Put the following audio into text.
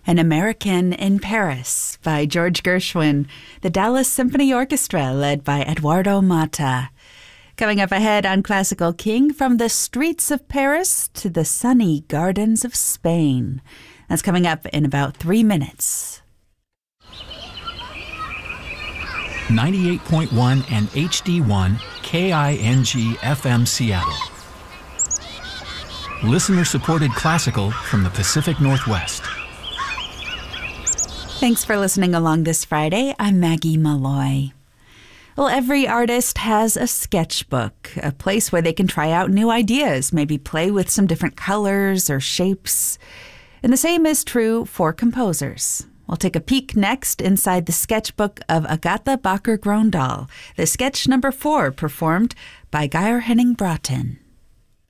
An American in Paris by George Gershwin, the Dallas Symphony Orchestra led by Eduardo Mata. Coming up ahead on Classical King, from the streets of Paris to the sunny gardens of Spain. That's coming up in about 3 minutes. 98.1 and HD1 KING FM Seattle. Listener-supported classical from the Pacific Northwest. Thanks for listening along this Friday. I'm Maggie Malloy. Well, every artist has a sketchbook, a place where they can try out new ideas, maybe play with some different colors or shapes. And the same is true for composers. We'll take a peek next inside the sketchbook of Agatha Bakker-Grøndahl, the sketch number 4 performed by Geir Henning Bråten.